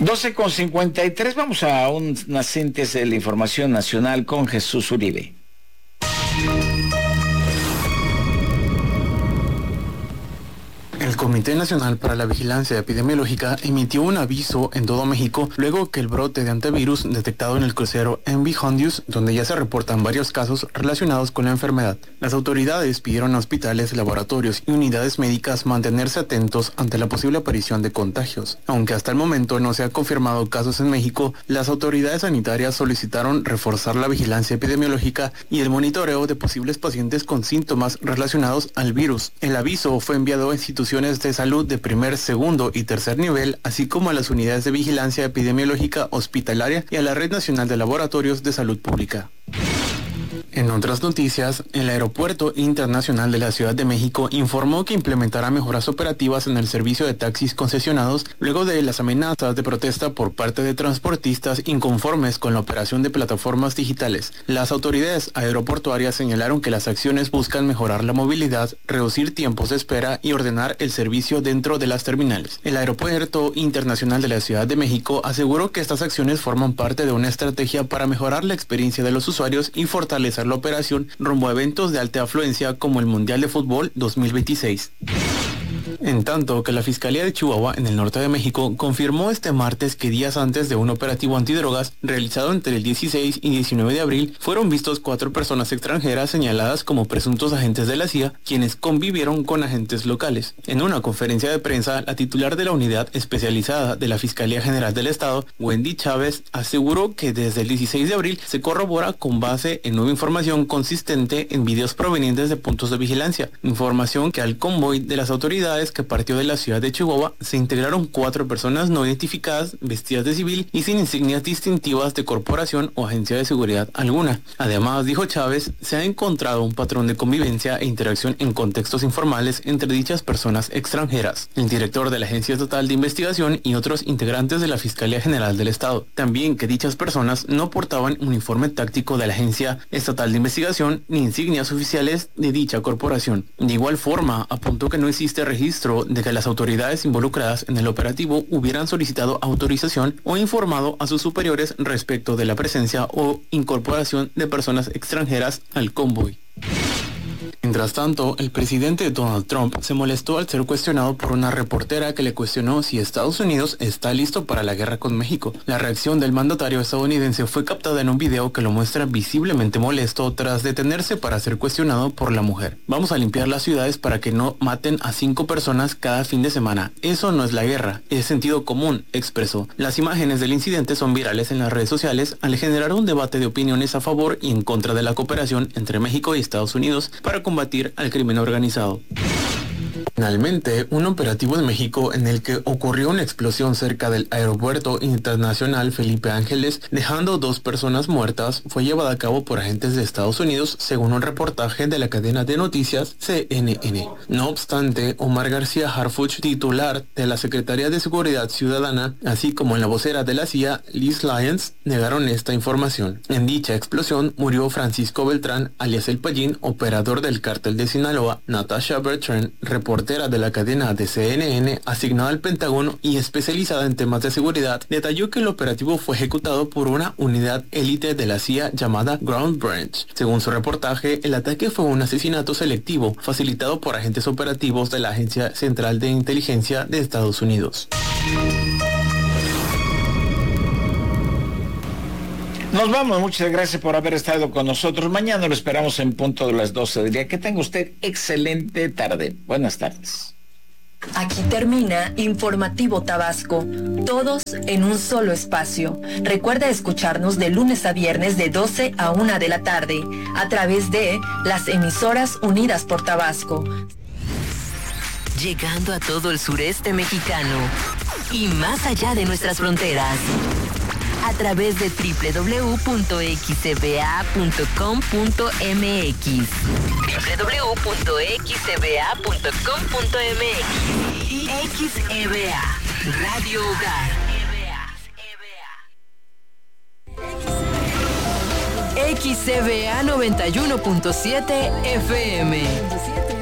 12:53, vamos a unas síntesis de la información nacional con Jesús Uribe. El Comité Nacional para la Vigilancia Epidemiológica emitió un aviso en todo México luego que el brote de antivirus detectado en el crucero MV Hondius, donde ya se reportan varios casos relacionados con la enfermedad. Las autoridades pidieron a hospitales, laboratorios y unidades médicas mantenerse atentos ante la posible aparición de contagios. Aunque hasta el momento no se han confirmado casos en México, las autoridades sanitarias solicitaron reforzar la vigilancia epidemiológica y el monitoreo de posibles pacientes con síntomas relacionados al virus. El aviso fue enviado a instituciones de salud de primer, segundo y tercer nivel, así como a las unidades de vigilancia epidemiológica hospitalaria y a la Red Nacional de Laboratorios de Salud Pública. En otras noticias, el Aeropuerto Internacional de la Ciudad de México informó que implementará mejoras operativas en el servicio de taxis concesionados luego de las amenazas de protesta por parte de transportistas inconformes con la operación de plataformas digitales. Las autoridades aeroportuarias señalaron que las acciones buscan mejorar la movilidad, reducir tiempos de espera y ordenar el servicio dentro de las terminales. El Aeropuerto Internacional de la Ciudad de México aseguró que estas acciones forman parte de una estrategia para mejorar la experiencia de los usuarios y fortalecer la operación rumbo a eventos de alta afluencia como el Mundial de Fútbol 2026. En tanto que la Fiscalía de Chihuahua, en el norte de México, confirmó este martes que días antes de un operativo antidrogas realizado entre el 16 y 19 de abril, fueron vistos 4 personas extranjeras señaladas como presuntos agentes de la CIA, quienes convivieron con agentes locales. En una conferencia de prensa, la titular de la unidad especializada de la Fiscalía General del Estado, Wendy Chávez, aseguró que desde el 16 de abril se corrobora con base en nueva información consistente en videos provenientes de puntos de vigilancia, información que al convoy de las autoridades que partió de la ciudad de Chihuahua se integraron 4 personas no identificadas, vestidas de civil y sin insignias distintivas de corporación o agencia de seguridad alguna. Además, dijo Chávez, se ha encontrado un patrón de convivencia e interacción en contextos informales entre dichas personas extranjeras. El director de la Agencia Estatal de Investigación y otros integrantes de la Fiscalía General del Estado. También que dichas personas no portaban uniforme táctico de la Agencia Estatal de Investigación ni insignias oficiales de dicha corporación. De igual forma, apuntó que no existe registro de que las autoridades involucradas en el operativo hubieran solicitado autorización o informado a sus superiores respecto de la presencia o incorporación de personas extranjeras al convoy. Mientras tanto, el presidente Donald Trump se molestó al ser cuestionado por una reportera que le cuestionó si Estados Unidos está listo para la guerra con México. La reacción del mandatario estadounidense fue captada en un video que lo muestra visiblemente molesto tras detenerse para ser cuestionado por la mujer. Vamos a limpiar las ciudades para que no maten a 5 personas cada fin de semana. Eso no es la guerra, es sentido común, expresó. Las imágenes del incidente son virales en las redes sociales al generar un debate de opiniones a favor y en contra de la cooperación entre México y Estados Unidos para combatir al crimen organizado. Finalmente, un operativo en México en el que ocurrió una explosión cerca del Aeropuerto Internacional Felipe Ángeles, dejando 2 personas muertas, fue llevado a cabo por agentes de Estados Unidos, según un reportaje de la cadena de noticias CNN. No obstante, Omar García Harfuch, titular de la Secretaría de Seguridad Ciudadana, así como la vocera de la CIA, Liz Lyons, negaron esta información. En dicha explosión murió Francisco Beltrán, alias El Pallín, operador del cártel de Sinaloa. Natasha Bertrand, reportera de la cadena de CNN asignada al Pentágono y especializada en temas de seguridad, detalló que el operativo fue ejecutado por una unidad élite de la CIA llamada Ground Branch. Según su reportaje, el ataque fue un asesinato selectivo facilitado por agentes operativos de la Agencia Central de Inteligencia de Estados Unidos. Nos vamos, muchas gracias por haber estado con nosotros. Mañana lo esperamos en punto de las 12 del día. Que tenga usted excelente tarde. Buenas tardes. Aquí termina Informativo Tabasco, todos en un solo espacio. Recuerda escucharnos de lunes a viernes de 12 a 1 de la tarde, a través de las emisoras unidas por Tabasco. Llegando a todo el sureste mexicano y más allá de nuestras fronteras. A través de www.xcba.com.mx www.xcba.com.mx y XEBA Radio Hogar. XCBA 91.7 FM.